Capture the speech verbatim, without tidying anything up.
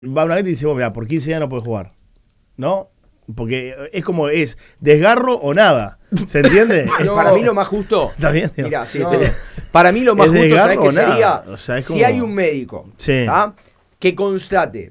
va una vez y dice, vos, mira, por quince días no puedes jugar. ¿No? Porque es como es desgarro o nada. ¿Se entiende? No, para mí lo más justo. ¿Está bien? Mira, sí, No. te, para mí lo más ¿Es justo, ¿sabes desgarro qué o nada? sería? O sea, es si como- hay un médico Sí. ¿tá? que constate